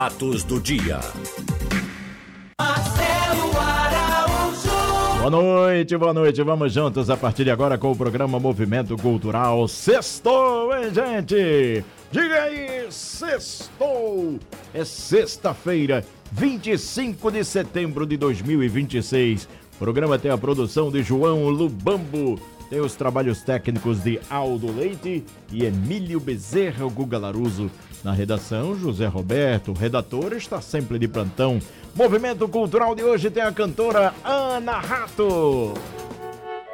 Atos do dia. Marcelo Araújo. Boa noite, vamos juntos a partir de agora com o programa Movimento Cultural. Sextou, hein, gente? Diga aí, sextou! É sexta-feira, 25 de setembro de 2026. O programa tem a produção de João Lubambo, tem os trabalhos técnicos de Aldo Leite e Emílio Bezerra, o Guga Laruso. Na redação, José Roberto, o redator está sempre de plantão. Movimento Cultural de hoje tem a cantora Ana Rato.